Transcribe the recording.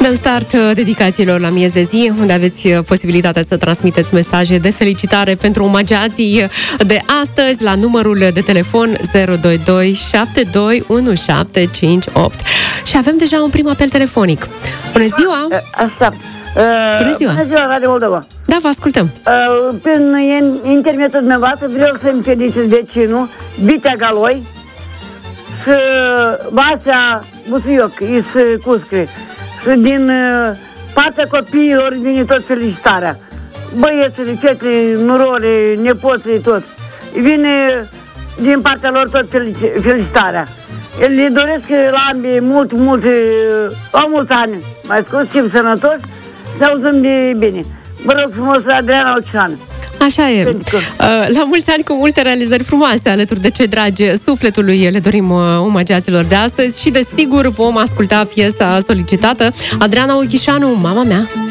Dăm start dedicațiilor la miez de zi, unde aveți posibilitatea să transmiteți mesaje de felicitare pentru omagiații de astăzi la numărul de telefon 022 721758. Și avem deja un prim apel telefonic. Bună ziua! Bună ziua! Bună ziua, Radio Moldova! Da, vă ascultăm! Prin intermediul dumneavoastră vreau să-mi felicit vecinul, Vitea Galoi și Vasea Busuioc, Is Cuscre. Și din partea copiilor vine tot felicitarea. Băieții, fetele, nurori, nepoții, tot. Vine din partea lor tot felicitarea. Le doresc la ambii mulți ani, mai scos, și sănătoși, să auzim de bine. Vă rog frumos, Adriana Olceanu. Așa e. La mulți ani cu multe realizări frumoase alături de cei dragi sufletului le dorim omagiaților de astăzi și desigur vom asculta piesa solicitată. Adriana Olceanu, Mama mea.